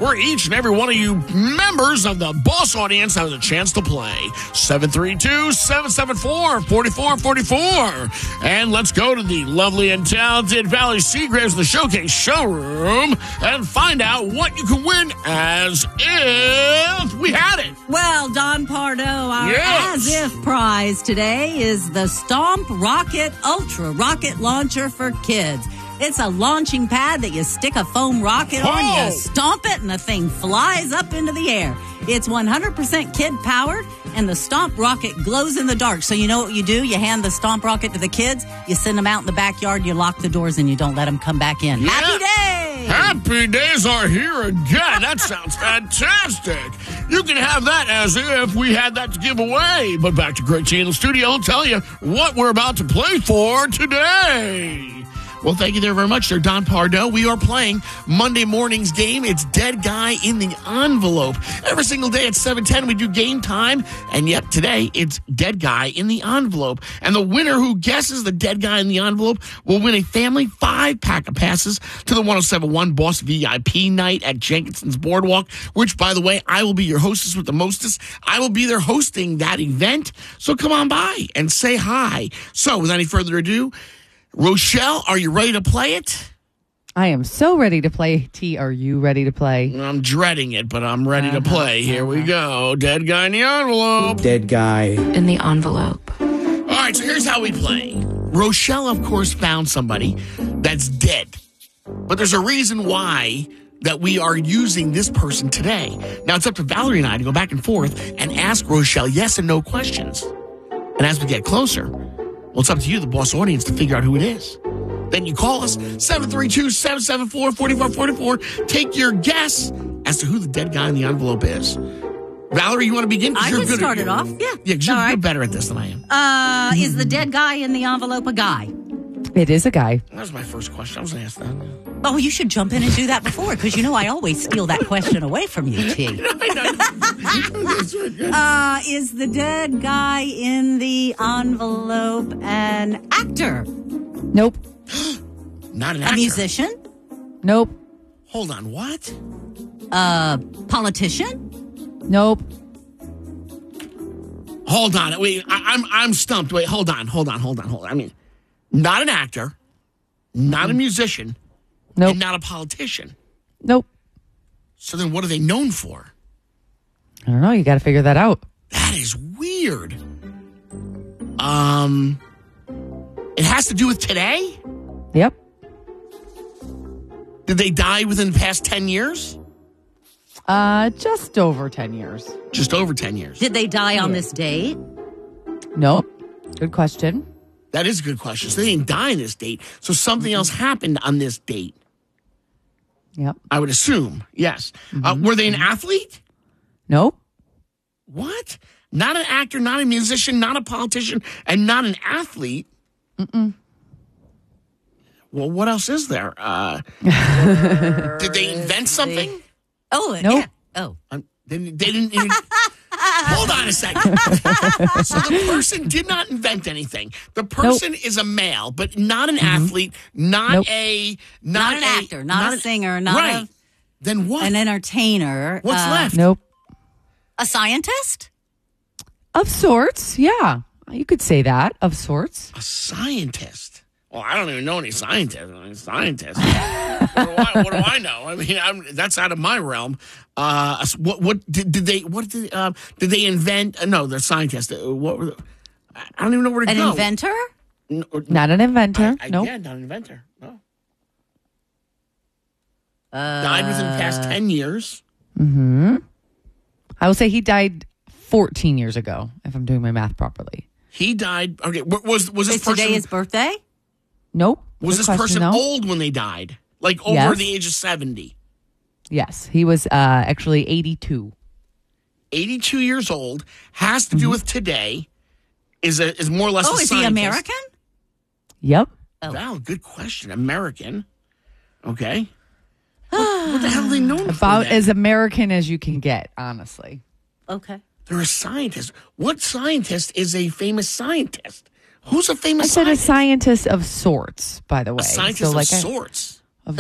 where each and every one of you members of the Boss Audience has a chance to play. 732-774-4444. And let's go to the lovely and talented Valerie Seagraves of the Showcase Showroom and find out what you can win as if we had it. Well, Don Pardo, our Yes. As If prize today is the Stomp Rocket Ultra Rocket Launcher for Kids. It's a launching pad that you stick a foam rocket on, you stomp it, and the thing flies up into the air. It's 100% kid-powered, and the Stomp Rocket glows in the dark. So you know what you do? You hand the Stomp Rocket to the kids, you send them out in the backyard, you lock the doors, and you don't let them come back in. Yeah. Happy day! Happy days are here again. That sounds fantastic. You can have that as if we had that to give away. But back to Greg T in the studio. I'll tell you what we're about to play for today. Well, thank you there very much, sir, Don Pardo. We are playing Monday morning's game. It's Dead Guy in the Envelope. Every single day at 7:10, we do game time. And yep, today it's Dead Guy in the Envelope. And the winner who guesses the Dead Guy in the Envelope will win a family 5-pack of passes to the 1071 Boss VIP night at Jenkinson's Boardwalk, which, by the way, I will be your hostess with the mostest. I will be there hosting that event. So come on by and say hi. So without any further ado, Rochelle, are you ready to play it? I am so ready to play. T, are you ready to play? I'm dreading it, but I'm ready to play. Here we go. Dead Guy in the Envelope. Dead Guy in the Envelope. All right, so here's how we play. Rochelle, of course, found somebody that's dead. But there's a reason why that we are using this person today. Now, it's up to Valerie and I to go back and forth and ask Rochelle yes and no questions. And as we get closer, well, it's up to you, the Boss Audience, to figure out who it is. Then you call us, 732-774-4444. Take your guess as to who the Dead Guy in the Envelope is. Valerie, you want to begin? I can start it off. Yeah. Yeah, because you're All right. better at this than I am. Is the dead guy in the envelope a guy? It is a guy. That was my first question. I was going to ask that. Oh, you should jump in and do that before, because you know I always steal that question away from you, T. Is the dead guy in the envelope an actor? Nope. Not an A actor. musician? Nope. Hold on, what? A politician? Nope. Hold on. Wait, I'm stumped. Wait, hold on. I mean, not an actor, not a musician, Nope. and not a politician. Nope. So then what are they known for? I don't know. You got to figure that out. That is weird. It has to do with today? Yep. Did they die within the past 10 years? Just over 10 years. Just over 10 years. Did they die on this date? Nope. Good question. That is a good question. So they didn't die on this date. So something else happened on this date. Yep. I would assume. Yes. Were they an athlete? Nope. What? Not an actor, not a musician, not a politician, and not an athlete? Mm-mm. Well, what else is there? Did they invent something? Oh, Nope. yeah. Oh. They didn't even... Hold on a second. So the person did not invent anything. The person is a male, but not an athlete, not Nope. Not an actor, not a singer, not right. Then what? an entertainer. What's left? Nope. A scientist? Of sorts. Yeah. You could say that. Of sorts. A scientist. Well, I don't even know any scientists. What do I know? I mean, that's out of my realm. Did they invent? No, they're scientists. What were I don't even know where to go. An inventor? No, Not an inventor. Nope. Yeah, not an inventor. No. Died within the past 10 years. Mm-hmm. I will say he died 14 years ago, if I'm doing my math properly. He died. Okay, was this Is person? today his birthday? Nope. Was Good this question, person though. old when they died? Like over Yes. the age of 70? Yes. He was actually 82. 82 years old, has to do with today, is more or less a Oh, is he scientist. American? Yep. Oh. Wow, good question. American. Okay. What the hell are they known for About then? as American as you can get, honestly. Okay. They're a scientist. What scientist is a famous scientist? Who's a famous I said a scientist? scientist of sorts, by the way. A scientist So, of sorts.